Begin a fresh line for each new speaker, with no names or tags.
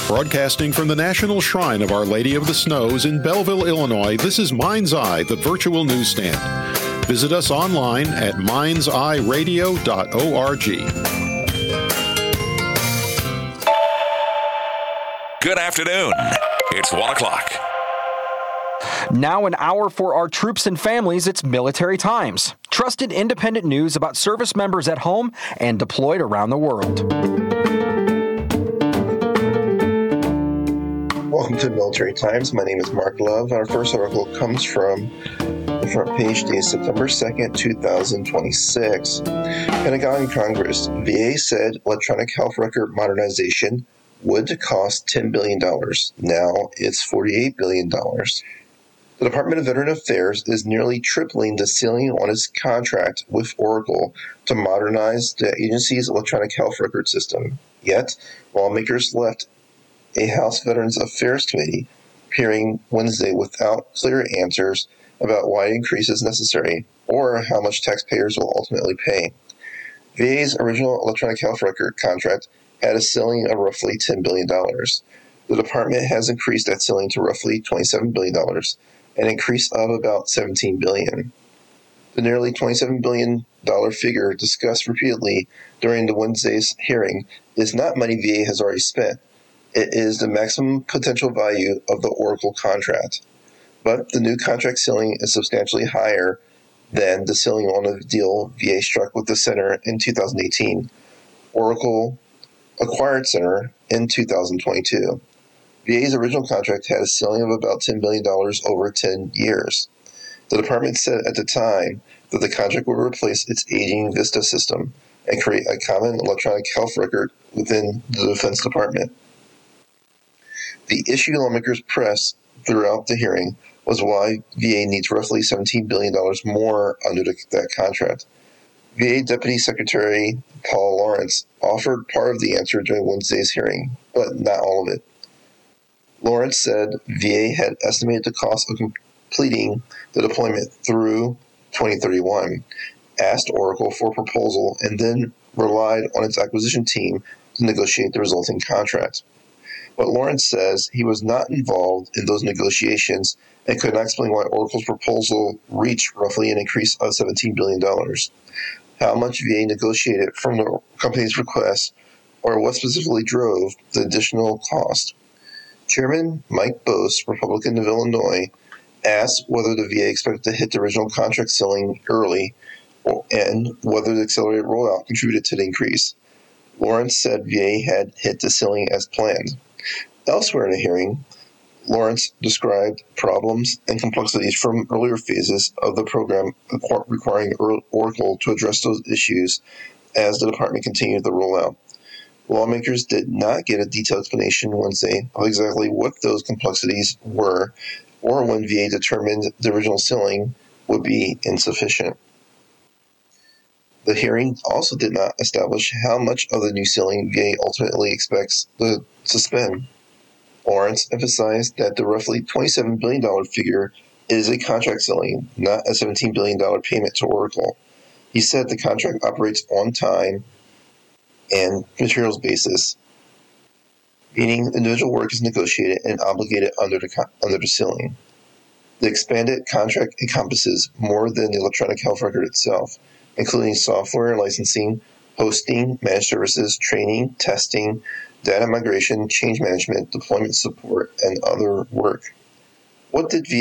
Broadcasting from the National Shrine of Our Lady of the Snows in Belleville, Illinois, this is Mind's Eye, the virtual newsstand. Visit us online at mindseyeradio.org.
Good afternoon. It's 1 o'clock.
Now an hour for our troops and families, it's Military Times. Trusted independent news about service members at home and deployed around the world.
Welcome to Military Times. My name is Mark Love. Our first article comes from the front page dated September 2nd, 2026. Pentagon and Congress. VA said electronic health record modernization would cost $10 billion. Now it's $48 billion. The Department of Veteran Affairs is nearly tripling the ceiling on its contract with Oracle to modernize the agency's electronic health record system. Yet, lawmakers left a House Veterans Affairs Committee hearing Wednesday without clear answers about why the increase is necessary or how much taxpayers will ultimately pay. VA's original electronic health record contract had a ceiling of roughly $10 billion. The department has increased that ceiling to roughly $27 billion, an increase of about $17 billion. The nearly $27 billion figure discussed repeatedly during the Wednesday's hearing is not money VA has already spent. It is the maximum potential value of the Oracle contract. But the new contract ceiling is substantially higher than the ceiling on the deal VA struck with the center in 2018. Oracle acquired Center in 2022. VA's original contract had a ceiling of about $10 billion over 10 years. The department said at the time that the contract would replace its aging VISTA system and create a common electronic health record within the Defense Department. The issue lawmakers pressed throughout the hearing was why VA needs roughly $17 billion more under that contract. VA Deputy Secretary Paul Lawrence offered part of the answer during Wednesday's hearing, but not all of it. Lawrence said VA had estimated the cost of completing the deployment through 2031, asked Oracle for a proposal, and then relied on its acquisition team to negotiate the resulting contract. But Lawrence says he was not involved in those negotiations and could not explain why Oracle's proposal reached roughly an increase of $17 billion. How much VA negotiated from the company's request, or what specifically drove the additional cost. Chairman Mike Bose, Republican of Illinois, asked whether the VA expected to hit the original contract ceiling early and whether the accelerated rollout contributed to the increase. Lawrence said VA had hit the ceiling as planned. Elsewhere in the hearing, Lawrence described problems and complexities from earlier phases of the program requiring Oracle to address those issues as the department continued the rollout. Lawmakers did not get a detailed explanation Wednesday of exactly what those complexities were or when VA determined the original ceiling would be insufficient. The hearing also did not establish how much of the new ceiling VA ultimately expects to spend. Lawrence emphasized that the roughly $27 billion figure is a contract ceiling, not a $17 billion payment to Oracle. He said the contract operates on time and materials basis, meaning individual work is negotiated and obligated under the ceiling. The expanded contract encompasses more than the electronic health record itself, including software licensing, hosting, managed services, training, testing, data migration, change management, deployment support, and other work. What did VA